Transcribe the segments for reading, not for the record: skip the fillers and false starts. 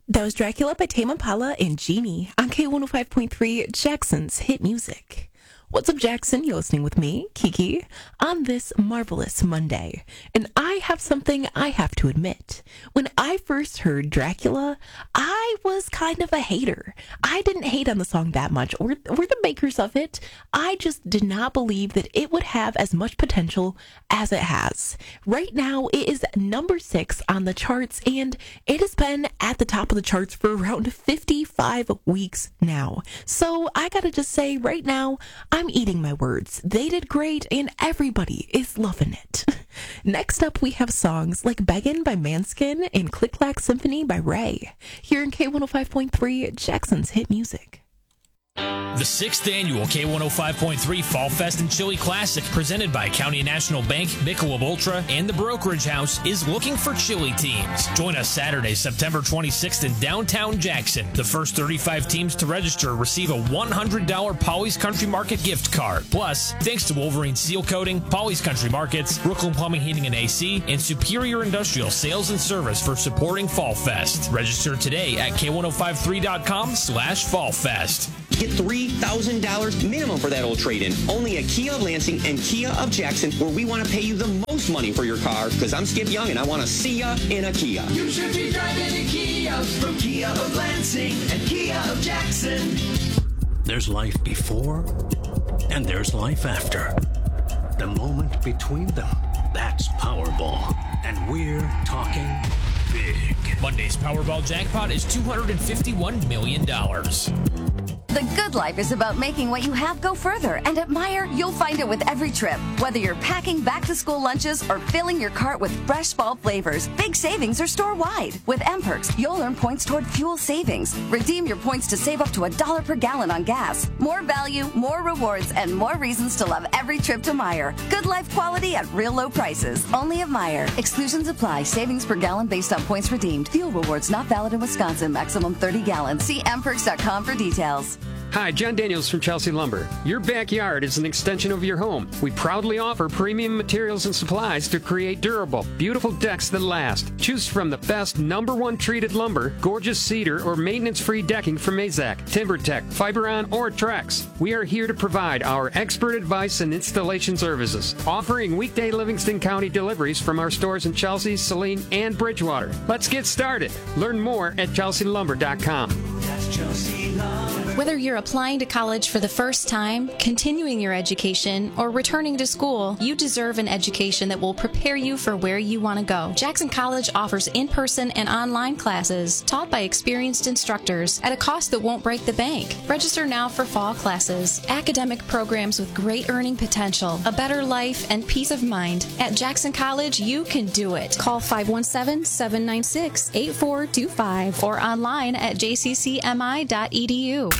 That was Dracula by Tame Impala and Genie on K105.3 Jackson's Hit Music. What's up, Jackson? You're listening with me, Kiki, on this marvelous Monday. And I have something I have to admit. When I first heard Dracula, I was kind of a hater. I didn't hate on the song that much, or the makers of it. I just did not believe that it would have as much potential as it has. Right now, it is number 6 on the charts, and it has been at the top of the charts for around 55 weeks now. So I gotta just say, right now, I'm eating my words. They did great, and everybody is loving it. Next up, we have songs like Beggin' by Manskin and Click Clack Symphony by Ray, here in K105.3 Jackson's Hit Music. The 6th annual K105.3 Fall Fest and Chili Classic, presented by County National Bank, Michelob Ultra, and the Brokerage House, is looking for chili teams. Join us Saturday, September 26th in downtown Jackson. The first 35 teams to register receive a $100 Polly's Country Market gift card. Plus, thanks to Wolverine Seal Coating, Polly's Country Markets, Brooklyn Plumbing, Heating, and AC, and Superior Industrial Sales and Service for supporting Fall Fest. Register today at K1053.com/FallFest. Get $3,000 minimum for that old trade-in. Only at Kia of Lansing and Kia of Jackson, where we want to pay you the most money for your car, because I'm Skip Young and I want to see ya in a Kia. You should be driving a Kia from Kia of Lansing and Kia of Jackson. There's life before and there's life after. The moment between them, that's Powerball. And we're talking big. Monday's Powerball jackpot is $251 million. The good life is about making what you have go further, and at Meijer, you'll find it with every trip. Whether you're packing back-to-school lunches or filling your cart with fresh fall flavors, big savings are store-wide. With M-Perks, you'll earn points toward fuel savings. Redeem your points to save up to $1 per gallon on gas. More value, more rewards, and more reasons to love every trip to Meijer. Good life quality at real low prices. Only at Meijer. Exclusions apply. Savings per gallon based on points redeemed. Fuel rewards not valid in Wisconsin. Maximum 30 gallons. See mperks.com for details. Hi, John Daniels from Chelsea Lumber. Your backyard is an extension of your home. We proudly offer premium materials and supplies to create durable, beautiful decks that last. Choose from the best #1 treated lumber, gorgeous cedar, or maintenance-free decking from Mazak, TimberTech, Fiberon, or Trex. We are here to provide our expert advice and installation services, offering weekday Livingston County deliveries from our stores in Chelsea, Saline, and Bridgewater. Let's get started. Learn more at chelsealumber.com. That's Chelsea Lumber. Whether you're applying to college for the first time, continuing your education, or returning to school, you deserve an education that will prepare you for where you want to go. Jackson College offers in-person and online classes taught by experienced instructors at a cost that won't break the bank. Register now for fall classes, academic programs with great earning potential, a better life, and peace of mind. At Jackson College, you can do it. Call 517-796-8425 or online at jccmi.edu.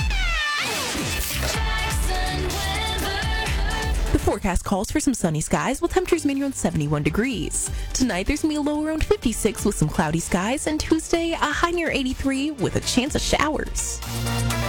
The forecast calls for some sunny skies with temperatures mainly around 71 degrees. Tonight, there's going to be a low around 56 with some cloudy skies, and Tuesday, a high near 83 with a chance of showers.